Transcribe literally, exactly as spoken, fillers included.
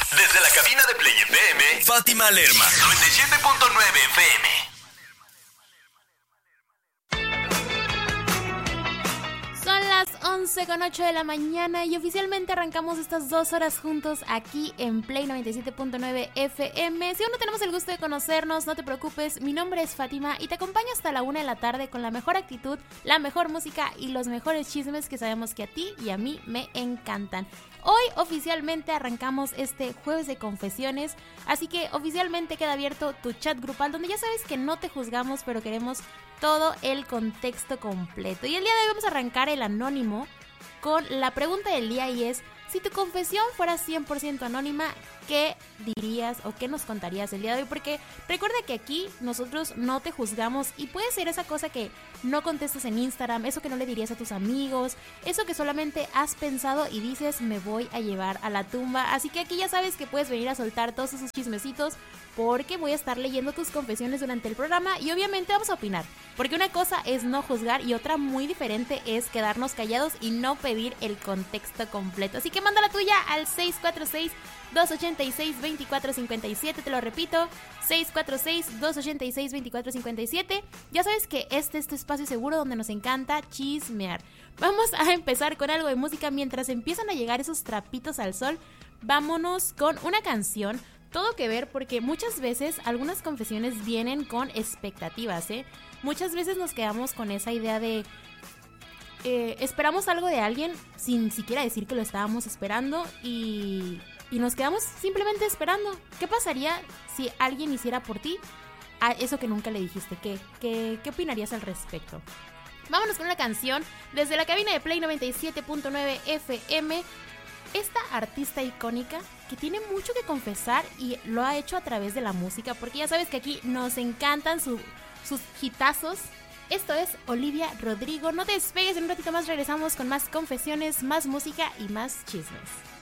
Desde la cabina de Play F M, Fátima Lerma, noventa y siete punto nueve F M. Son las once con ocho de la mañana y oficialmente arrancamos estas dos horas juntos aquí en Play noventa y siete punto nueve F M. Si aún no tenemos el gusto de conocernos, no te preocupes, mi nombre es Fátima y te acompaño hasta la una de la tarde con la mejor actitud, la mejor música y los mejores chismes que sabemos que a ti y a mí me encantan. Hoy oficialmente arrancamos este jueves de confesiones, así que oficialmente queda abierto tu chat grupal donde ya sabes que no te juzgamos, pero queremos todo el contexto completo. Y el día de hoy vamos a arrancar el anónimo con la pregunta del día y es: si tu confesión fuera cien por ciento anónima, ¿qué dirías o qué nos contarías el día de hoy? Porque recuerda que aquí nosotros no te juzgamos y puede ser esa cosa que no contestas en Instagram, eso que no le dirías a tus amigos, eso que solamente has pensado y dices me voy a llevar a la tumba. Así que aquí ya sabes que puedes venir a soltar todos esos chismecitos porque voy a estar leyendo tus confesiones durante el programa y obviamente vamos a opinar. Porque una cosa es no juzgar y otra muy diferente es quedarnos callados y no pedir el contexto completo. Así que manda la tuya al seis cuatro seis, dos ocho seis, dos cuatro cinco siete, te lo repito, seis cuatro seis, dos ocho seis, dos cuatro cinco siete. Ya sabes que este es tu espacio seguro donde nos encanta chismear. Vamos a empezar con algo de música mientras empiezan a llegar esos trapitos al sol. Vámonos con una canción. Todo que ver porque muchas veces algunas confesiones vienen con expectativas, ¿eh? Muchas veces nos quedamos con esa idea de eh, esperamos algo de alguien sin siquiera decir que lo estábamos esperando y, y nos quedamos simplemente esperando. ¿Qué pasaría si alguien hiciera por ti a eso que nunca le dijiste? ¿Qué, qué, qué opinarías al respecto? Vámonos con una canción desde la cabina de Play noventa y siete punto nueve F M. Esta artista icónica que tiene mucho que confesar y lo ha hecho a través de la música, porque ya sabes que aquí nos encantan su, sus hitazos. Esto es Olivia Rodrigo. No te despegues, en un ratito más regresamos con más confesiones, más música y más chismes.